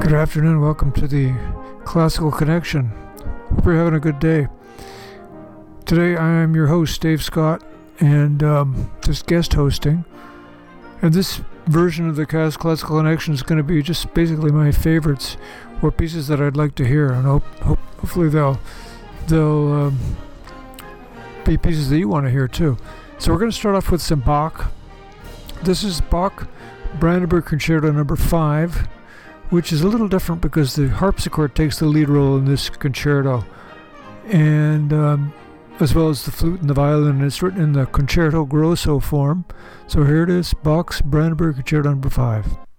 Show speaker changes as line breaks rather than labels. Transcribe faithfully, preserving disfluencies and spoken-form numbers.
Good afternoon. Welcome to the Classical Connection. Hope you're having a good day. Today I am your host, Dave Scott, and um, just guest hosting. And this version of the Classical Connection is going to be just basically my favorites or pieces that I'd like to hear, and hope, hope hopefully they'll they'll um, be pieces that you want to hear too. So we're going to start off with some Bach. This is Bach Brandenburg Concerto Number Five, which is a little different because the harpsichord takes the lead role in this concerto, and um, as well as the flute and the violin. It's written in the concerto grosso form. So here it is, Bach's Brandenburg Concerto Number Five.